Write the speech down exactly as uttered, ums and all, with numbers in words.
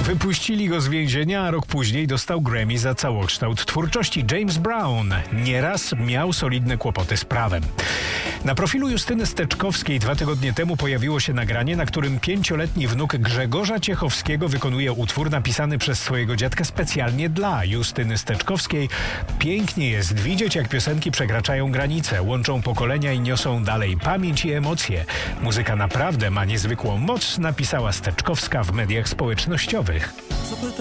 Wypuścili go z więzienia, a rok później dostał Grammy za całokształt twórczości. James Brown nieraz miał solidne kłopoty z prawem. Na profilu Justyny Steczkowskiej dwa tygodnie temu pojawiło się nagranie, na którym pięcioletni wnuk Grzegorza Ciechowskiego wykonuje utwór napisany przez swojego dziadka specjalnie dla Justyny Steczkowskiej. Pięknie jest widzieć, jak piosenki przekraczają granice, łączą pokolenia i niosą dalej pamięć i emocje. Muzyka naprawdę ma niezwykłą moc, napisała Steczkowska w mediach społecznościowych.